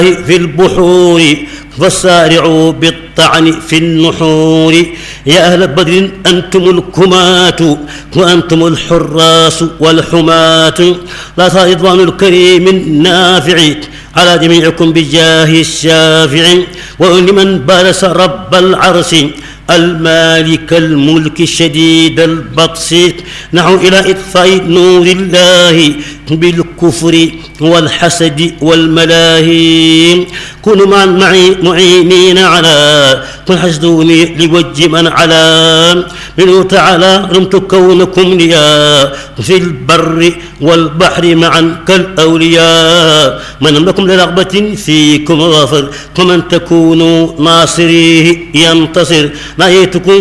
في البحور فسارعوا بالطعن في النحور. يا أهل بدر أنتم الكمات وأنتم الحراس والحماة، لا رضوان الكريم النافع على جميعكم بجاه الشافع. ولمن بارس رب العرش المالك الملك شديد البطش، نحو إلى إطفاء نور الله بالكفر والحسد والملاهي. كونوا معي معينين على كن حسدوني لوجه من على منه تعالى. رمت كونكم ليا في البر والبحر معا كالأولياء. من لكم لرغبة فيكم غافر ومن تكونوا ناصريه ينتصر. نهيتكم